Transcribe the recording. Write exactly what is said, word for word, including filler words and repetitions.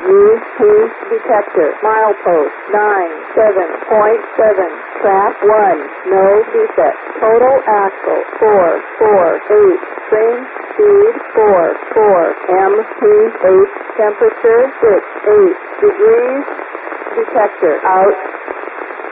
U P detector. Milepost nine seven point seven. Track one. No defect. Total axle four four eight. Train speed four four. M P H temperature six eight degrees. Detector out.